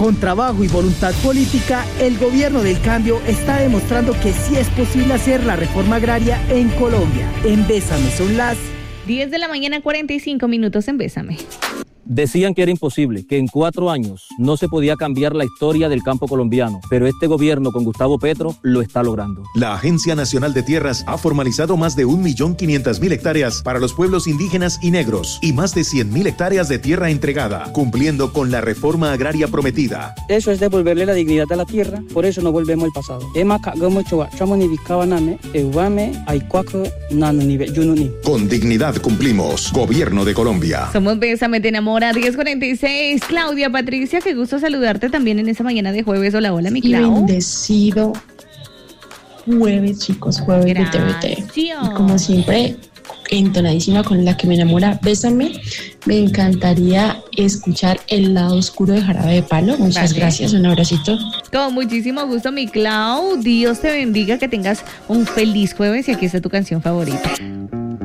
Con trabajo y voluntad política, el gobierno del cambio está demostrando que sí es posible hacer la reforma agraria en Colombia. En Bésame son las 10 de la mañana, 45 minutos en Bésame. Decían que era imposible, que en 4 años no se podía cambiar la historia del campo colombiano, pero este gobierno con Gustavo Petro lo está logrando. La Agencia Nacional de Tierras ha formalizado más de 1.500.000 hectáreas para los pueblos indígenas y negros y más de 100.000 hectáreas de tierra entregada, cumpliendo con la reforma agraria prometida. Eso es devolverle la dignidad a la tierra, por eso no volvemos al pasado. Con dignidad cumplimos. Gobierno de Colombia. Somos Bésame, te enamora. 10:46. Claudia Patricia, qué gusto saludarte también en esta mañana de jueves. Hola, mi y Clau. Bendecido jueves, chicos, jueves de TVT. Y como siempre, entonadísima con la que me enamora, Bésame. Me encantaría escuchar El lado oscuro de Jarabe de Palo. Muchas gracias, un abracito. Con muchísimo gusto, mi Clau. Dios te bendiga, que tengas un feliz jueves y aquí está tu canción favorita.